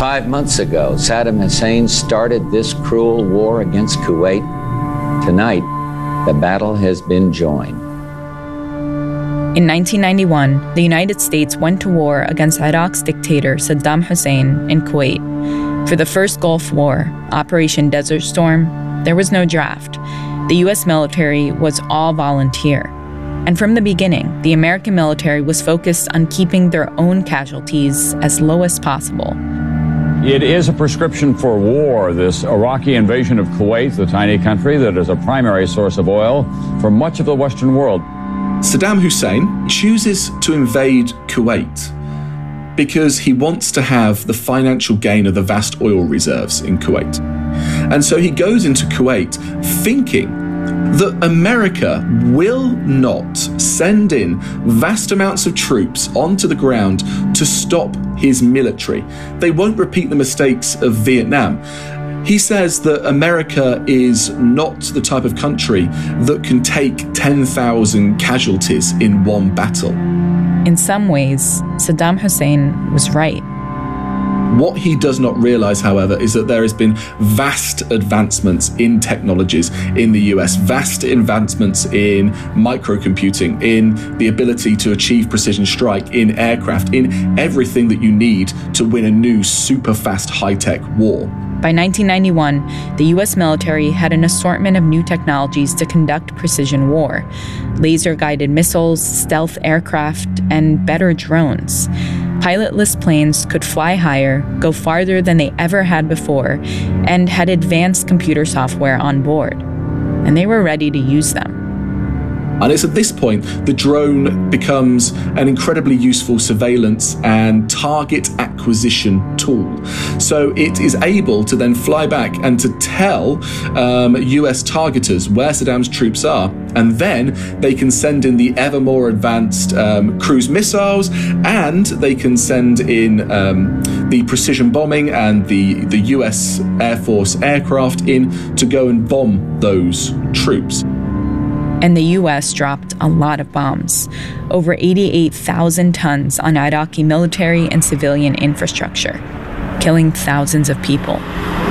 5 months ago, Saddam Hussein started this cruel war against Kuwait. Tonight, the battle has been joined. In 1991, the United States went to war against Iraq's dictator Saddam Hussein in Kuwait. For the first Gulf War, Operation Desert Storm, there was no draft. The U.S. military was all volunteer. And from the beginning, the American military was focused on keeping their own casualties as low as possible. It is a prescription for war, this Iraqi invasion of Kuwait, the tiny country that is a primary source of oil for much of the Western world. Saddam Hussein chooses to invade Kuwait because he wants to have the financial gain of the vast oil reserves in Kuwait. And so he goes into Kuwait thinking that America will not send in vast amounts of troops onto the ground to stop his military. They won't repeat the mistakes of Vietnam. He says that America is not the type of country that can take 10,000 casualties in one battle. In some ways, Saddam Hussein was right. What he does not realize, however, is that there has been vast advancements in technologies in the US, vast advancements in microcomputing, in the ability to achieve precision strike, in aircraft, in everything that you need to win a new super fast high-tech war. By 1991, the U.S. military had an assortment of new technologies to conduct precision war: laser-guided missiles, stealth aircraft, and better drones. Pilotless planes could fly higher, go farther than they ever had before, and had advanced computer software on board. And they were ready to use them. And it's at this point the drone becomes an incredibly useful surveillance and target acquisition tool. So it is able to then fly back and to tell US targeters where Saddam's troops are, and then they can send in the ever more advanced cruise missiles, and they can send in the precision bombing and the US Air Force aircraft in to go and bomb those troops. And the U.S. dropped a lot of bombs, over 88,000 tons on Iraqi military and civilian infrastructure, killing thousands of people.